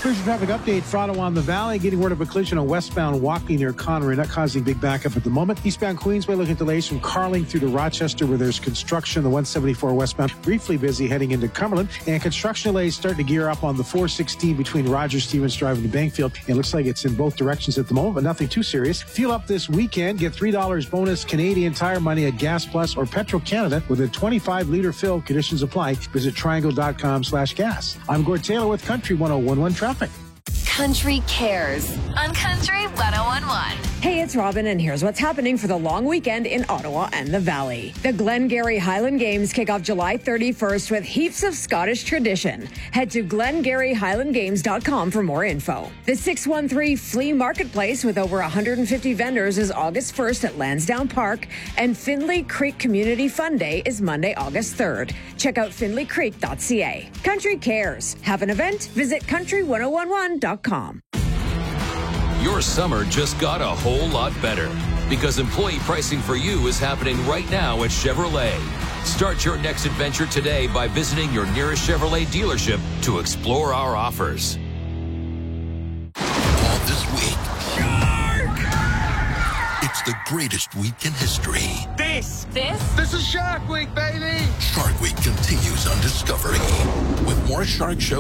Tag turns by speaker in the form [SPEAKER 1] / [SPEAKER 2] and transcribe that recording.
[SPEAKER 1] Here's your traffic update for Ottawa and the Valley. Getting word of a collision on westbound Walkley near Conroy, not causing big backup at the moment. Eastbound Queensway looking at delays from Carling through to Rochester where there's construction. The 174 westbound briefly busy heading into Cumberland. And construction delays starting to gear up on the 416 between Roger Stevens Drive and Bankfield. It looks like it's in both directions at the moment, but nothing too serious. Fuel up this weekend. Get $3 bonus Canadian Tire money at Gas Plus or Petro Canada with a 25-liter fill. Conditions apply. Visit triangle.com/gas. I'm Gord Taylor with Country 101.1 Traffic.
[SPEAKER 2] Country Cares on Country 101.1.
[SPEAKER 3] Hey, it's Robin, and here's what's happening for the long weekend in Ottawa and the Valley. The Glengarry Highland Games kick off July 31st with heaps of Scottish tradition. Head to glengarryhighlandgames.com for more info. The 613 Flea Marketplace with over 150 vendors is August 1st at Lansdowne Park, and Findlay Creek Community Fun Day is Monday, August 3rd. Check out findlaycreek.ca. Country Cares. Have an event? Visit country1011.com.
[SPEAKER 4] Your summer just got a whole lot better because employee pricing for you is happening right now at Chevrolet. Start your next adventure today by visiting your nearest Chevrolet dealership to explore our offers.
[SPEAKER 5] All this week. Shark! It's the greatest week in history.
[SPEAKER 6] This is Shark Week, baby!
[SPEAKER 5] Shark Week continues on Discovery with more shark shows.